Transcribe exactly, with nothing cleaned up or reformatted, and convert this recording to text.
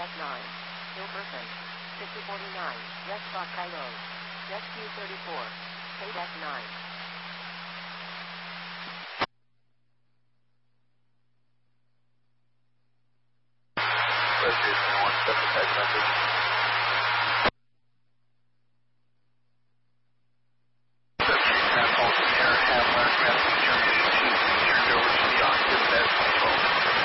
F nine. Hilperson. fifty forty-nine. Yes, Spot Cairo. Yes, Q thirty-four. Kate F nine. Association one seven text message.